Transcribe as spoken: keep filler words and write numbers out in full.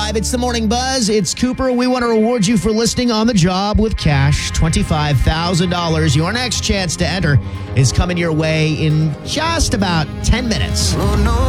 five, it's the Morning Buzz. It's Cooper. We want to reward you for listening on the job with cash, twenty-five thousand dollars. Your next chance to enter is coming your way in just about ten minutes. Oh, no.